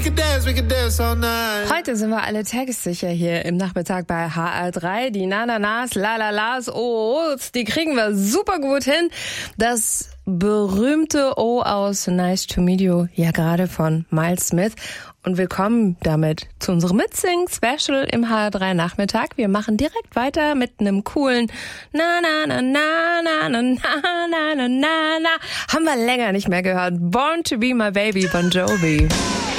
Heute sind wir alle textsicher hier im Nachmittag bei HR3. Die Na-Na-Nas, La-La-Las, O's, die kriegen wir super gut hin. Das berühmte O aus Nice to Meet You, ja gerade von Miles Smith. Und wir kommen damit zu unserem Mitsing-Special im HR3 Nachmittag. Wir machen direkt weiter mit einem coolen Na-Na-Na-Na-Na-Na-Na-Na-Na-Na. Haben wir länger nicht mehr gehört. Born to be my baby, Bon Jovi.